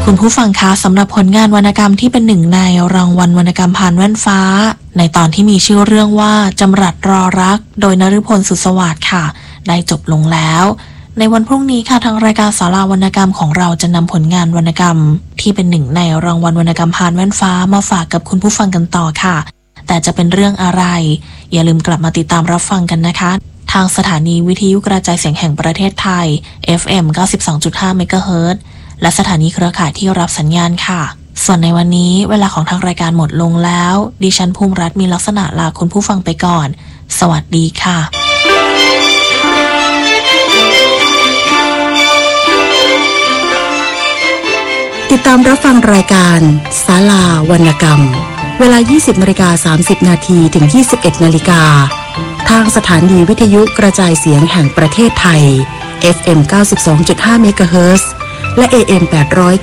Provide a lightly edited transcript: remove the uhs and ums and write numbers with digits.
คุณผู้ฟังคะสำหรับผลงานวรรณกรรมที่เป็นหนึ่งในรางวัลวรรณกรรมผ่านแว่นฟ้าในตอนที่มีชื่อเรื่องว่าจำรัดรอรักโดยนฤพลสุสวัสดิ์ค่ะได้จบลงแล้วในวันพรุ่งนี้ค่ะทางรายการศาลาวรรณกรรมของเราจะนำผลงานวรรณกรรมที่เป็นหนึ่งในรางวัลวรรณกรรมผ่านแว่นฟ้ามาฝากกับคุณผู้ฟังกันต่อค่ะแต่จะเป็นเรื่องอะไรอย่าลืมกลับมาติดตามรับฟังกันนะคะทางสถานีวิทยุกระจายเสียงแห่งประเทศไทย FM 92.5 เมกะเฮิรตซ์และสถานีเครือข่ายที่รับสัญญาณค่ะส่วนในวันนี้เวลาของทางรายการหมดลงแล้วดิฉันภูมิรัตน์มีลักษณะลาคุณผู้ฟังไปก่อนสวัสดีค่ะติดตามรับฟังรายการศาลาวรรณกรรมเวลา 20:30 น.ถึง 21:00 น.ทางสถานีวิทยุกระจายเสียงแห่งประเทศไทย FM 92.5 เมกะเฮิรตซ์และ AM 800